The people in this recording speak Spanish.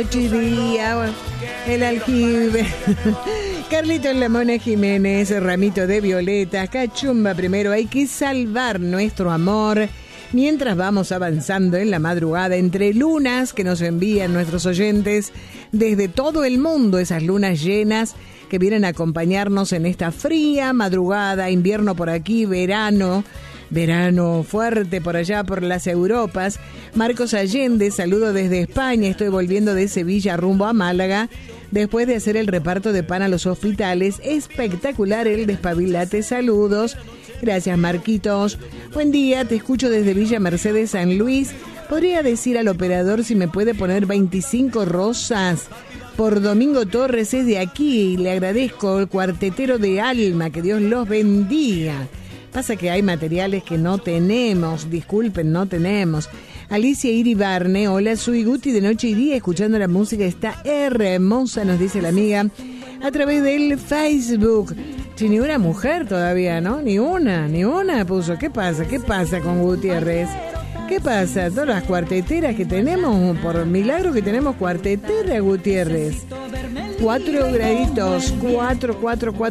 Día, el aljibe. Carlitos Lamona Jiménez, ramito de violetas, cachumba primero, hay que salvar nuestro amor. Mientras vamos avanzando en la madrugada entre lunas que nos envían nuestros oyentes desde todo el mundo, esas lunas llenas que vienen a acompañarnos en esta fría madrugada, invierno por aquí, verano fuerte por allá por las Europas. Marcos Allende, saludo desde España, estoy volviendo de Sevilla rumbo a Málaga después de hacer el reparto de pan a los hospitales. Espectacular el despabilate, saludos. Gracias, Marquitos. Buen día, te escucho desde Villa Mercedes, San Luis. ¿Podría decir al operador si me puede poner 25 rosas? Por Domingo Torres es de aquí, le agradezco, el cuartetero de alma, que Dios los bendiga. Pasa que hay materiales que no tenemos, disculpen, no tenemos. Alicia Iribarne, hola, soy Guti de Noche y Día, escuchando la música, está hermosa, nos dice la amiga, a través del Facebook. Si ni una mujer todavía, ¿no? Ni una puso. ¿Qué pasa con Gutiérrez? ¿Qué pasa? Todas las cuarteteras que tenemos, por milagro que tenemos cuartetera, Gutiérrez. 4 graditos, 4.